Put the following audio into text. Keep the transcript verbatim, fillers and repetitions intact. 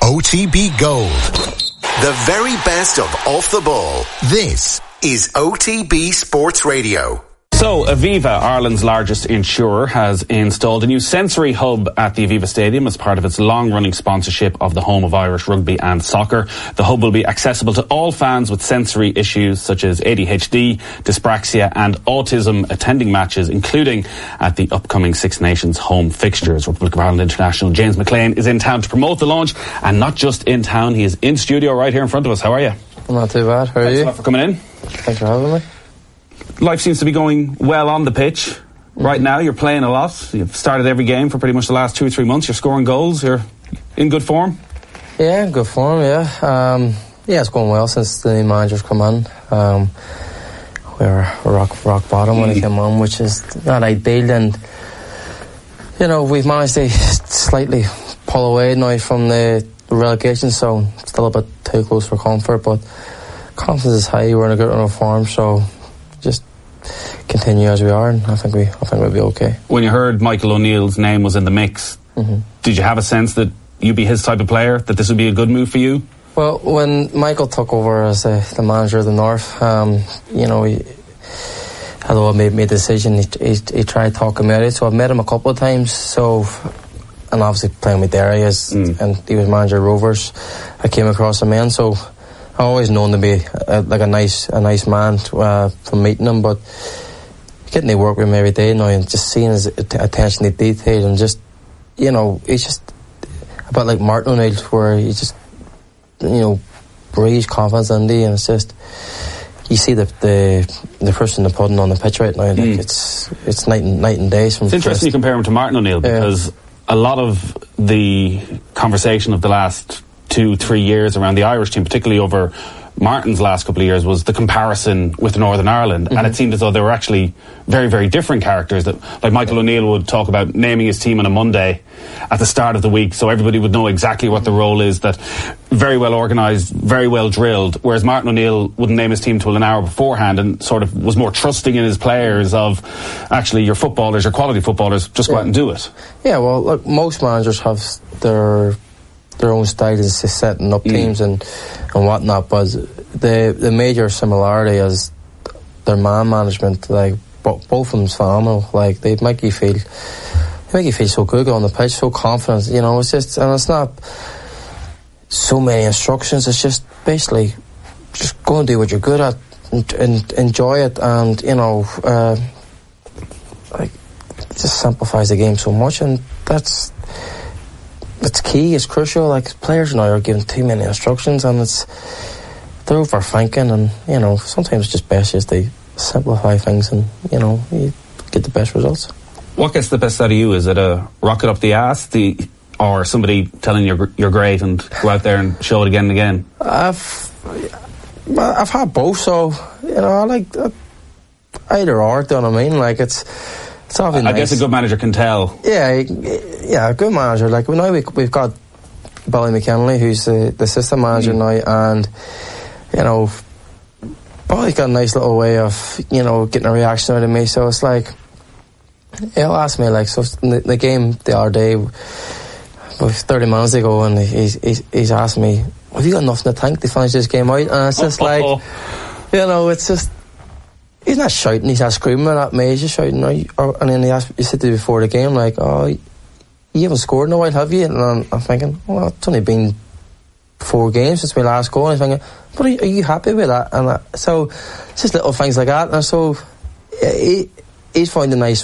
O T B Gold. The very best of Off the Ball. This is O T B Sports Radio. So, Aviva, Ireland's largest insurer, has installed a new sensory hub at the Aviva Stadium as part of its long-running sponsorship of the home of Irish rugby and soccer. The hub will be accessible to all fans with sensory issues such as A D H D, dyspraxia and autism attending matches, including at the upcoming Six Nations home fixtures. Republic of Ireland international James McLean is in town to promote the launch, and not just in town, he is in studio right here in front of us. How are you? I'm not too bad. How are Thanks you? a lot for coming in. Thanks for having me. Life seems to be going well on the pitch. Right now, you're playing a lot. You've started every game for pretty much the last two or three months. You're scoring goals. You're in good form. Yeah, in good form, yeah. Um, yeah, it's going well since the new manager's come in. Um, we were rock, rock bottom when he came on, which is not ideal. And, you know, we've managed to slightly pull away now from the relegation, so still a bit too close for comfort. But confidence is high. We're in a good run of form, so just continue as we are, and I think we I think we'll be okay. When you heard Michael O'Neill's name was in the mix, mm-hmm. did you have a sense that you'd be his type of player, that this would be a good move for you? Well, when Michael took over as uh, the manager of the North, um, you know, he, although I made my decision, he, he, he tried talking me out of it, so I've met him a couple of times, so, and obviously playing with Derry, as, mm. and he was manager of Rovers, I came across him then, so I've always known to be a, like a nice a nice man uh, from meeting him, but getting to work with him every day now and just seeing his attention to detail, and just, you know, he's just a bit like Martin O'Neill, where he just, you know, breathes confidence in you, and it's just, you see the the, the person the pudding on the pitch right now, like mm. it's it's night and night and days. From it's interesting you compare him to Martin O'Neill, because yeah. a lot of the conversation of the last two, three years around the Irish team, particularly over Martin's last couple of years, was the comparison with Northern Ireland, mm-hmm. and it seemed as though they were actually very, very different characters. That, like Michael O'Neill would talk about naming his team on a Monday at the start of the week, so everybody would know exactly what the role is, that very well organised, very well drilled, whereas Martin O'Neill wouldn't name his team till an hour beforehand and sort of was more trusting in his players of, actually, your footballers, your quality footballers, just go yeah. out and do it. Yeah, well, look, most managers have their their own styles of setting up mm. teams and, and whatnot, but the the major similarity is their man management. Like, bo- both of them's phenomenal. Like, they make you feel they make you feel so good on the pitch, so confident, you know. It's just, and it's not so many instructions, it's just basically just go and do what you're good at and, and enjoy it, and, you know, uh, like, it just simplifies the game so much, and that's it's key, it's crucial. Like, players now are given too many instructions, and it's they're overthinking, and, you know, sometimes it's just best just to simplify things, and, you know, you get the best results. What gets the best out of you? Is it a rocket up the ass, the, or somebody telling you you're great and go out there and show it again and again? I've I've had both, so, you know, I like uh, either or, do you know what I mean? Like, it's It's I nice. guess a good manager can tell. Yeah, yeah, a good manager. Like, now we, we've got Billy McKinley, who's the, the assistant manager mm. now, and, you know, Billy's got a nice little way of, you know, getting a reaction out of me. So it's like, he'll ask me, like, so the, the game the other day, about thirty minutes ago, and he's, he's, he's asked me, have you got enough in the tank to finish this game out? And it's just oh, like, oh, oh. you know, it's just, he's not shouting, he's not screaming at me, he's just shouting. Or, and then he, asked, he said to me before the game, like, oh, you haven't scored in a while, have you? And I'm, I'm thinking, well, it's only been four games since my last goal. And I'm thinking, but are you, are you happy with that? And uh, so, it's just little things like that. And so, yeah, he, he's found a nice